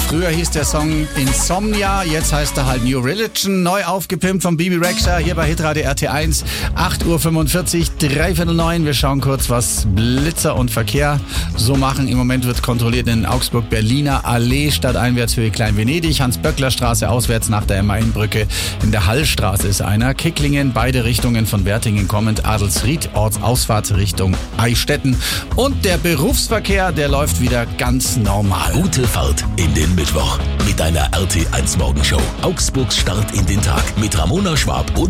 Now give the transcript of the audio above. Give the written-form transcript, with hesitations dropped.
Früher hieß der Song Insomnia, jetzt heißt er halt New Religion, neu aufgepimpt von Bibi Rexha, hier bei Hitradio RT1, 8:45 Uhr, 8:45. Wir schauen kurz, was Blitzer und Verkehr so machen. Im Moment wird kontrolliert in Augsburg Berliner Allee, Stadteinwärtsausfahrt Klein-Venedig, Hans-Böckler-Straße auswärts nach der Mainbrücke. In der Hallstraße ist einer, Kicklingen, beide Richtungen von Wertingen kommend, Adelsried, Ortsausfahrt Richtung Eichstätten. Und der Berufsverkehr, der läuft wieder ganz normal. Gute Fahrt in den Mittwoch mit einer RT1 Morgenshow. Augsburgs Start in den Tag mit Ramona Schwab und